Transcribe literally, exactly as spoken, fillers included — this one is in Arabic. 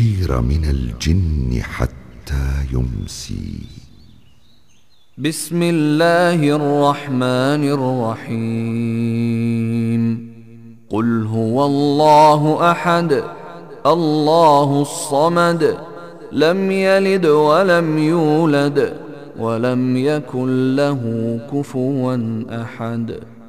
العشير من الجن حتى يمسي. بسم الله الرحمن الرحيم. قل هو الله أحد الله الصمد لم يلد ولم يولد ولم يكن له كفوا أحد.